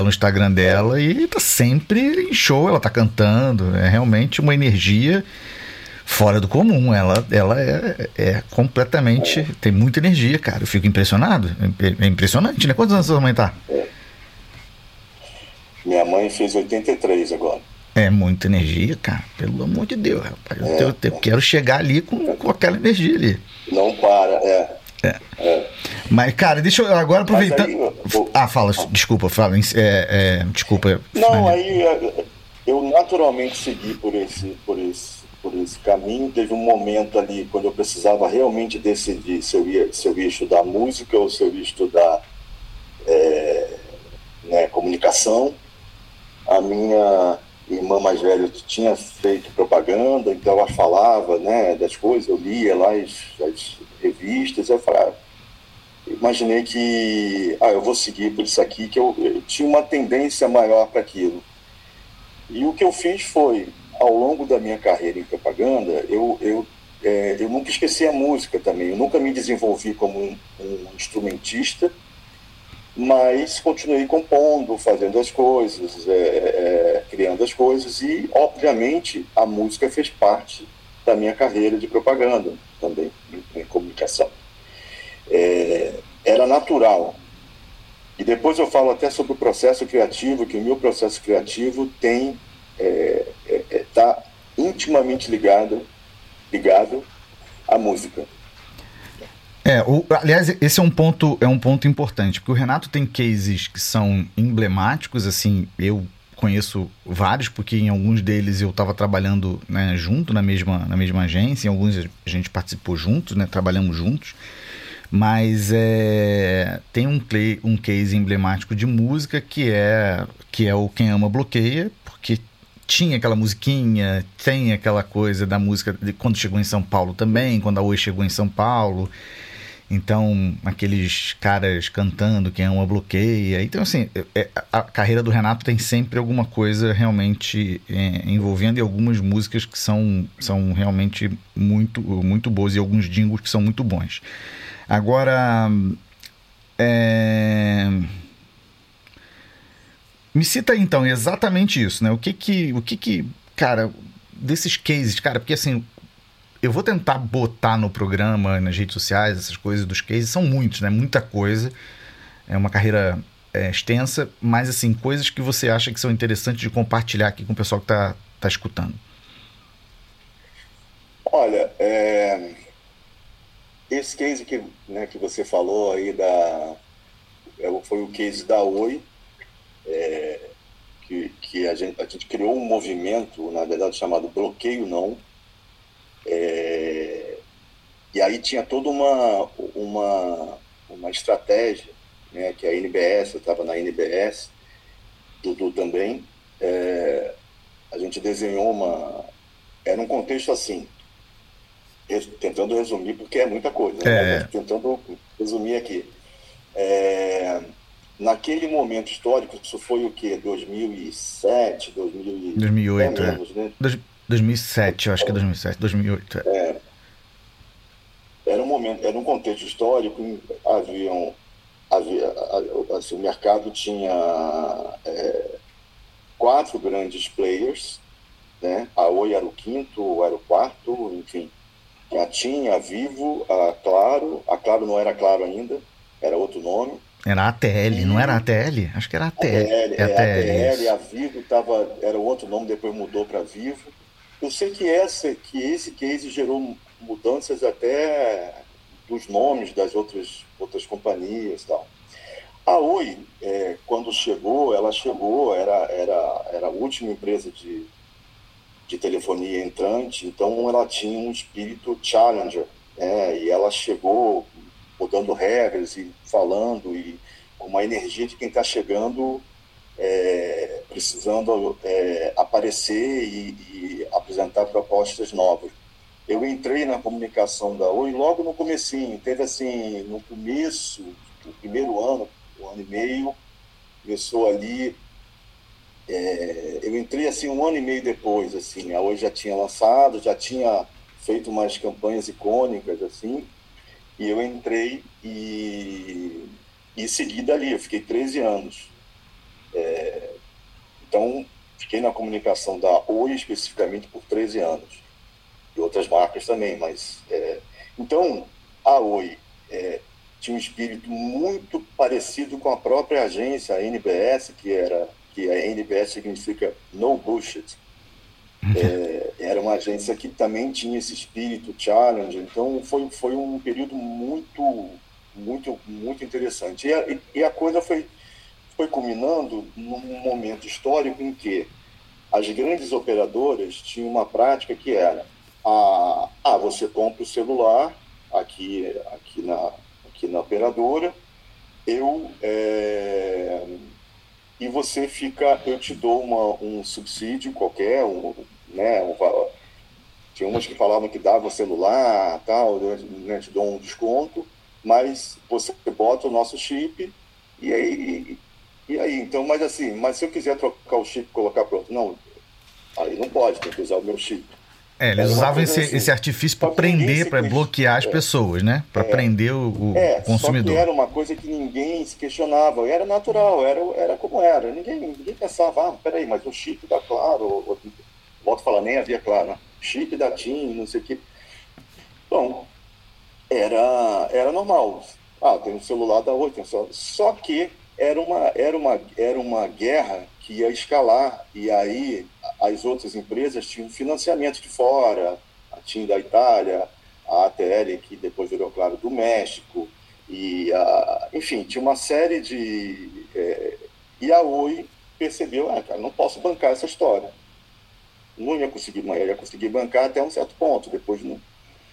no Instagram dela e tá sempre em show, ela tá cantando, é realmente uma energia fora do comum, ela é completamente, tem muita energia, cara, eu fico impressionado, é impressionante, né? Quantos anos sua mãe tá? Minha mãe fez 83 agora. É muita energia, cara, pelo amor de Deus, rapaz, eu quero chegar ali com aquela energia ali. Não para, Mas, cara, deixa eu agora Mas aproveitar. aí, Fala, desculpa, fala. Desculpa. não, aí eu naturalmente segui por esse caminho. Teve um momento ali quando eu precisava realmente decidir se eu ia estudar música ou se eu ia estudar comunicação. A minha irmã mais velha tinha feito propaganda, então ela falava, né, das coisas, eu lia lá as revistas, eu falava, imaginei que eu vou seguir por isso aqui, que eu tinha uma tendência maior para aquilo. E o que eu fiz foi, ao longo da minha carreira em propaganda, eu nunca esqueci a música também, eu nunca me desenvolvi como um instrumentista, mas continuei compondo, fazendo as coisas, criando as coisas, e obviamente a música fez parte da minha carreira de propaganda também, em comunicação. Era natural. E depois eu falo até sobre o processo criativo, que o meu processo criativo está intimamente ligado à música. Aliás, esse é um ponto importante, porque o Renato tem cases que são emblemáticos, assim, eu conheço vários, porque em alguns deles eu estava trabalhando, né, junto na mesma agência, em alguns a gente participou juntos, né, trabalhamos juntos, mas tem um case emblemático de música que é o Quem Ama Bloqueia, porque tinha aquela musiquinha, tem aquela coisa da música de quando chegou em São Paulo também, quando a Oi chegou em São Paulo. Então, aqueles caras cantando, Quem Ama Bloqueia. Então, assim, a carreira do Renato tem sempre alguma coisa realmente envolvendo, e algumas músicas que são realmente muito, muito boas, e alguns jingles que são muito bons. Agora, me cita aí, então, exatamente isso, né? O que, cara, desses cases, cara, porque assim, eu vou tentar botar no programa, nas redes sociais, essas coisas dos cases, são muitos, né? Muita coisa. É uma carreira extensa, mas assim, coisas que você acha que são interessantes de compartilhar aqui com o pessoal que tá escutando. Olha, esse case que você falou aí foi o case da Oi, que a gente criou um movimento, na verdade, chamado Bloqueio Não. E aí tinha toda uma estratégia, né, que a NBS, eu estava na NBS, Dudu também, a gente desenhou era um contexto assim, tentando resumir, porque é muita coisa, né? Mas tentando resumir aqui. Naquele momento histórico, isso foi o quê? 2007, 2008, menos, né? 2007, eu acho que é 2007, 2008. Era um contexto histórico, assim, o mercado tinha 4 grandes players, né? A Oi era o quinto, era o quarto, enfim. A TIM, a Vivo, a Claro não era Claro ainda, era outro nome. Era a ATL, não era a ATL? Acho que era a ATL. A ATL, a Vivo era outro nome, depois mudou para Vivo. Eu sei que esse case gerou mudanças até dos nomes das outras companhias e tal. A Oi, quando chegou, era a última empresa de telefonia entrante, então ela tinha um espírito challenger, né? E ela chegou mudando regras e falando, e com uma energia de quem está chegando, precisando aparecer e apresentar propostas novas. Eu entrei na comunicação da Oi logo no comecinho, teve assim, no começo, o primeiro ano, um ano e meio, começou ali. Eu entrei assim 1 ano e meio depois, assim, a Oi já tinha lançado, já tinha feito umas campanhas icônicas, assim, e eu entrei e segui dali. Eu fiquei 13 anos fiquei na comunicação da Oi especificamente por 13 anos. E outras marcas também, mas... Então, a Oi tinha um espírito muito parecido com a própria agência, a NBS, que a NBS significa No Bullshit. Era uma agência que também tinha esse espírito challenge, então foi um período muito interessante. E a coisa foi culminando num momento histórico em que as grandes operadoras tinham uma prática que era você compra o celular aqui na operadora, e você eu te dou um subsídio qualquer, né, tinha umas que falavam que dava o celular, tal, né, te dou um desconto, mas você bota o nosso chip e aí, então, mas se eu quiser trocar o chip e colocar para outro, não, aí não pode, tem que usar o meu chip. Eles usavam esse artifício para prender, para bloquear as pessoas, né? Para prender o consumidor. Só que era uma coisa que ninguém se questionava, era natural, era como era. Ninguém pensava, peraí, mas o chip da Claro, volto a falar, nem havia Claro, né? Chip da TIM, não sei o que. Bom, era normal. Tem um celular da Oi, tem um celular. Só que era uma guerra que ia escalar, e aí as outras empresas tinham financiamento de fora, a TIM da Itália, a ATL, que depois virou, claro, do México, enfim, tinha uma série de... e a Oi percebeu, cara, não posso bancar essa história. Não ia conseguir bancar até um certo ponto, depois não.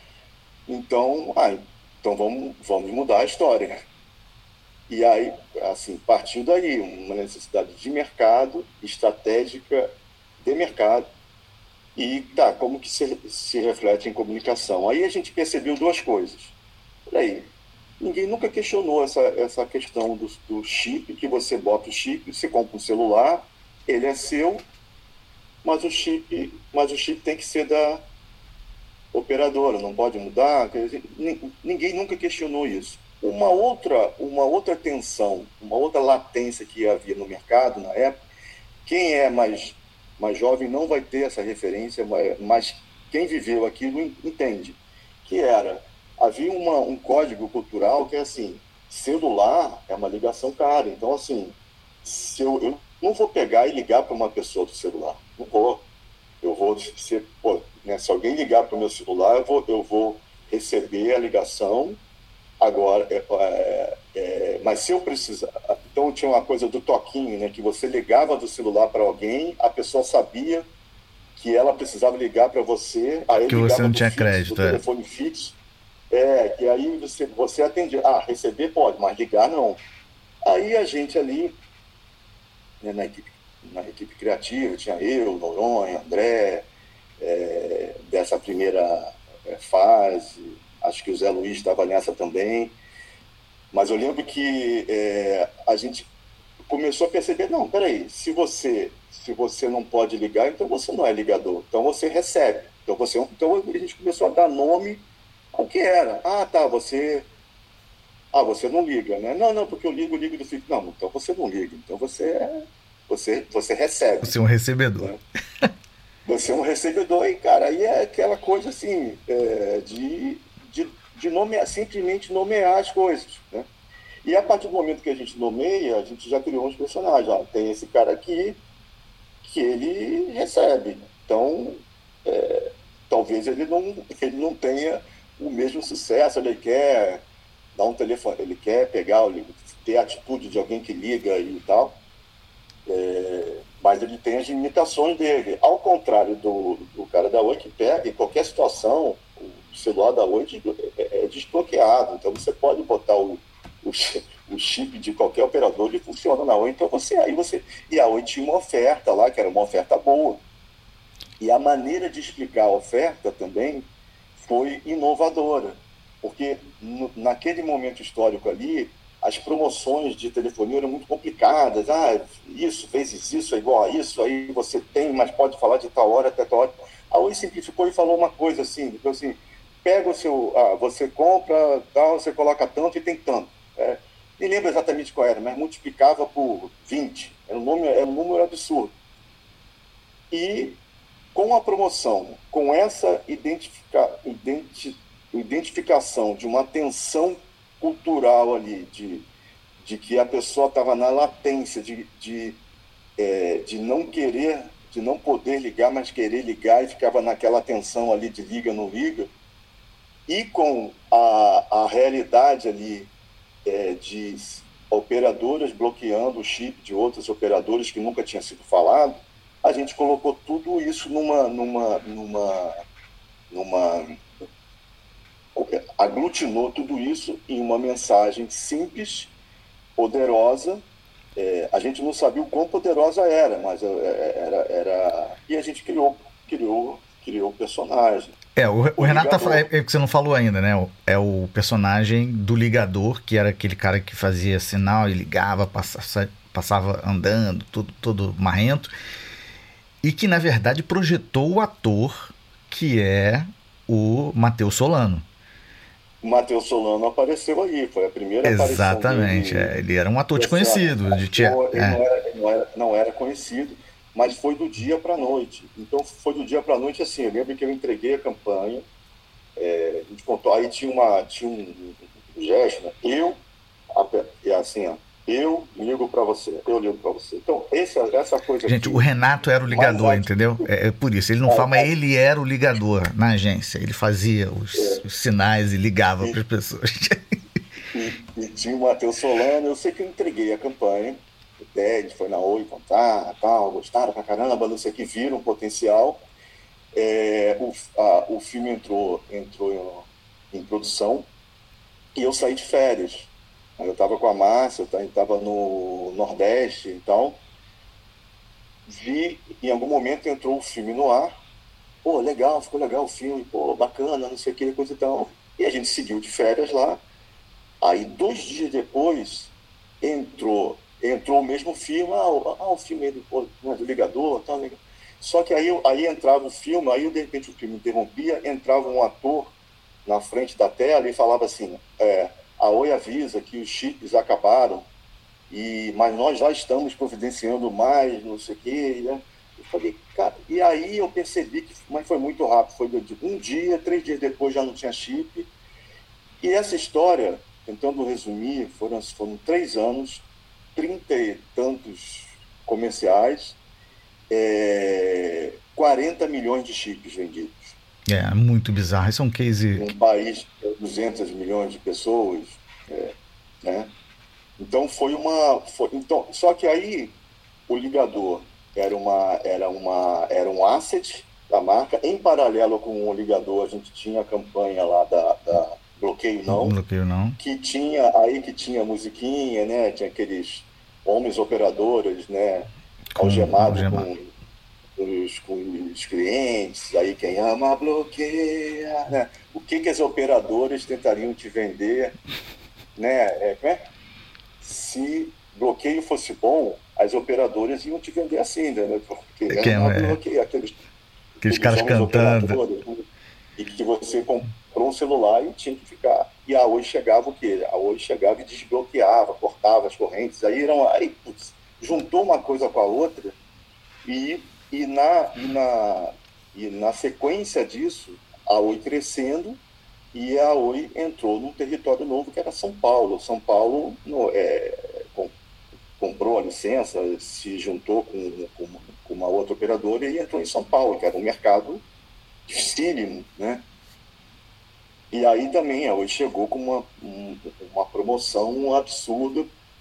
Então vamos mudar a história. E aí, assim, partiu daí uma necessidade de mercado, estratégica de mercado, e como que se reflete em comunicação? Aí a gente percebeu duas coisas. Peraí, ninguém nunca questionou essa questão do chip, que você bota o chip, você compra um celular, ele é seu, mas o chip tem que ser da operadora, não pode mudar. Ninguém nunca questionou isso. Uma outra tensão, uma outra latência que havia no mercado na época, quem é mais jovem não vai ter essa referência, mas quem viveu aquilo entende, que havia um código cultural que é assim, celular é uma ligação cara, então assim, se eu não vou pegar e ligar para uma pessoa do celular, não vou. Eu vou se alguém ligar para o meu celular, eu vou receber a ligação. Agora, mas se eu precisar... Então, tinha uma coisa do toquinho, né? Que você ligava do celular para alguém, a pessoa sabia que ela precisava ligar para você. Aí que você não tinha crédito. Do telefone fixo. Que aí você atendia. Receber pode, mas ligar não. Aí a gente ali, né, na equipe criativa, tinha eu, Noronha, André, dessa primeira fase... Acho que o Zé Luiz estava nessa também. Mas eu lembro que a gente começou a perceber, não, peraí, se você não pode ligar, então você não é ligador, então você recebe. Então a gente começou a dar nome ao que era. Você não liga, né? Não, porque eu ligo do fixo. Não, então você não liga, então você recebe. Você é um recebedor. Né? Você é um recebedor e, cara, aí é aquela coisa assim, de simplesmente nomear as coisas, né? E a partir do momento que a gente nomeia, a gente já criou uns personagens. Tem esse cara aqui que ele recebe. Então, talvez ele não tenha o mesmo sucesso. Ele quer dar um telefone, ele quer ter a atitude de alguém que liga e tal. Mas ele tem as limitações dele. Ao contrário do cara da Oi, que pega em qualquer situação, o celular da Oi é desbloqueado. Então você pode botar o chip de qualquer operador e funciona na Oi. Então e a Oi tinha uma oferta lá, que era uma oferta boa. E a maneira de explicar a oferta também foi inovadora. Porque naquele momento histórico ali, as promoções de telefonia eram muito complicadas. Isso, vezes isso é igual a isso, aí você tem, mas pode falar de tal hora até tal hora. A Oi simplificou e falou uma coisa assim, pega o seu... você compra, tal, você coloca tanto e tem tanto. Nem lembro exatamente qual era, mas multiplicava por 20. Era um número absurdo. E com a promoção, com essa identificação de uma tensão cultural ali, de que a pessoa estava na latência de não querer, de não poder ligar, mas querer ligar, e ficava naquela tensão ali de liga, não liga, e com a realidade ali de operadoras bloqueando o chip de outras operadoras que nunca tinha sido falado, a gente colocou tudo isso numa aglutinou tudo isso em uma mensagem simples, poderosa. A gente não sabia o quão poderosa era, mas e a gente criou o personagem. O Renato é que você não falou ainda, né? É o personagem do ligador, que era aquele cara que fazia sinal e ligava, passava andando, todo marrento, e que na verdade projetou o ator que é o Matheus Solano. O Matheus Solano apareceu aí, foi a primeira Exatamente, aparição dele. Ele era um ator desconhecido. Ele não era conhecido, mas foi do dia para a noite. Então foi do dia para a noite assim. Eu lembro que eu entreguei a campanha, a gente contou, aí tinha um gesto, né? Assim, ó, eu ligo para você, eu ligo para você. Então essa coisa. Gente, o Renato era o ligador, entendeu? É por isso. Ele não fala, mas ele era o ligador na agência. Ele fazia os sinais e ligava para as pessoas. E tinha o Matheus Solano. Eu sei que eu entreguei a campanha. A gente foi na Oi contar, tal, gostaram pra caramba, não sei o que, viram o potencial. O filme entrou em produção e eu saí de férias. Eu estava com a Márcia, eu estava no Nordeste e tal. Vi, em algum momento entrou o filme no ar. Pô, legal, ficou legal o filme, pô, bacana, não sei o que, coisa e tal. E a gente seguiu de férias lá. Aí, 2 dias depois, entrou o mesmo filme. O filme do ligador, tal, legal. Só que aí entrava o filme, aí de repente o filme interrompia, entrava um ator na frente da tela e falava assim: a Oi avisa que os chips acabaram, mas nós já estamos providenciando mais, não sei o quê. Né? Eu falei, cara, e aí eu percebi mas foi muito rápido, foi de um dia, 3 dias depois já não tinha chip. E essa história, tentando resumir, foram 3 anos, 30 e tantos comerciais, 40 milhões de chips vendidos. É muito bizarro. Esse é um case. Num país de 200 milhões de pessoas, né? Então então, só que aí o ligador era um asset da marca. Em paralelo com o ligador, a gente tinha a campanha lá da Bloqueio Não. Bloqueio Não. Que tinha musiquinha, né? Tinha aqueles homens operadoras, né? Algemados com os clientes. Aí quem ama bloqueia, né? O que as operadoras tentariam te vender, né? Se bloqueio fosse bom, as operadoras iam te vender assim, né? Porque bloqueia, aqueles caras cantando. E que você comprou um celular e tinha que ficar. E a Oi chegava o quê? A Oi chegava e desbloqueava, cortava as correntes. Juntou uma coisa com a outra e na sequência disso, a Oi crescendo, e a Oi entrou num território novo que era São Paulo. São Paulo comprou a licença, se juntou com uma outra operadora e entrou em São Paulo, que era um mercado dificílimo, né? E aí também a Oi chegou com uma promoção absurda,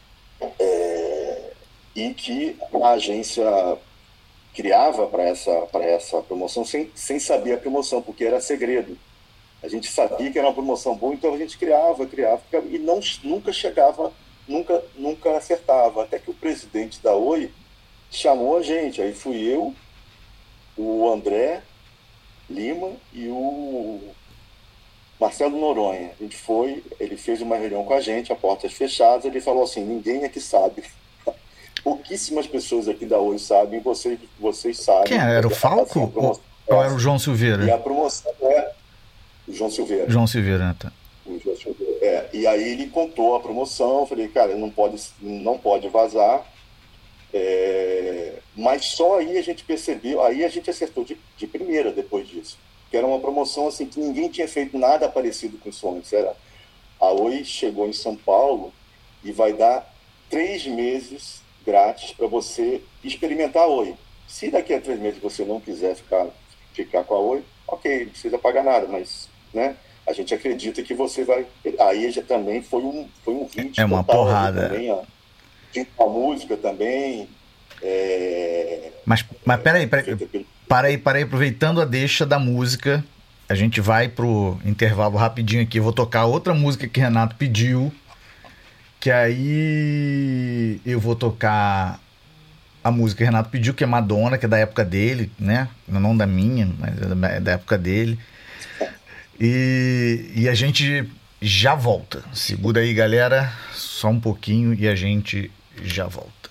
e que a agência criava para essa promoção sem saber a promoção, porque era segredo. A gente sabia que era uma promoção boa, então a gente criava e nunca chegava, nunca acertava. Até que o presidente da Oi chamou a gente. Aí fui eu, o André Lima e o Marcelo Noronha. Ele fez uma reunião com a gente, a portas fechadas. Ele falou assim: ninguém aqui sabe. Pouquíssimas pessoas aqui da Oi sabem, vocês sabem. Quem era o Falco? Ou era o João Silveira? E a promoção o João Silveira. João Silveira, tá. E aí ele contou a promoção. Eu falei, cara, não pode vazar. Mas só aí a gente percebeu, aí a gente acertou de primeira depois disso. Que era uma promoção assim que ninguém tinha feito nada parecido com o Sonics. A Oi chegou em São Paulo e vai dar 3 meses grátis para você experimentar a Oi. Se daqui a 3 meses você não quiser ficar com a Oi, ok, não precisa pagar nada, mas, né, a gente acredita que você vai... Aí já também foi um hit. É uma porrada. Também, a música também... Mas peraí, para aí, aproveitando a deixa da música, a gente vai pro intervalo rapidinho aqui, eu vou tocar outra música que Renato pediu, que aí eu vou tocar a música que Renato pediu, que é Madonna, que é da época dele, né, não da minha, mas é da época dele, e a gente já volta. Segura aí, galera, só um pouquinho e a gente já volta.